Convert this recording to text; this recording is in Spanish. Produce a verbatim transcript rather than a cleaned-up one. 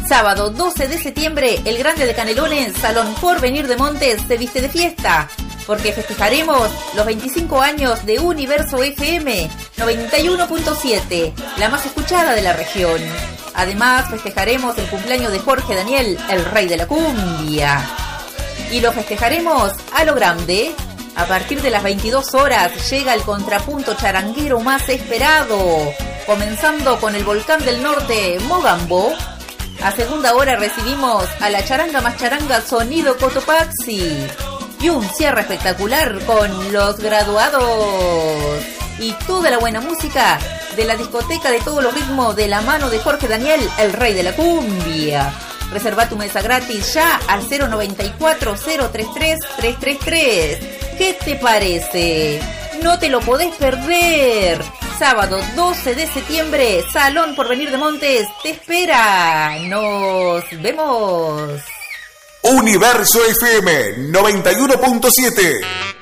Sábado doce de septiembre, el Grande de Canelones, Salón Porvenir de Montes, se viste de fiesta, porque festejaremos los veinticinco años de Universo F M noventa y uno punto siete, la más escuchada de la región. Además, festejaremos el cumpleaños de Jorge Daniel, el rey de la cumbia. Y lo festejaremos a lo grande. A partir de las veintidós horas llega el contrapunto charanguero más esperado, comenzando con el Volcán del Norte, Mogambo. A segunda hora recibimos a la charanga más charanga Sonido Cotopaxi. Y un cierre espectacular con Los Graduados. Y toda la buena música de la discoteca de todos los ritmos de la mano de Jorge Daniel, el rey de la cumbia. Reserva tu mesa gratis ya al cero noventa y cuatro, cero treinta y tres, trescientos treinta y tres. ¿Qué te parece? No te lo podés perder. Sábado doce de septiembre, Salón Porvenir de Montes te espera. Nos vemos. Universo F M noventa y uno punto siete.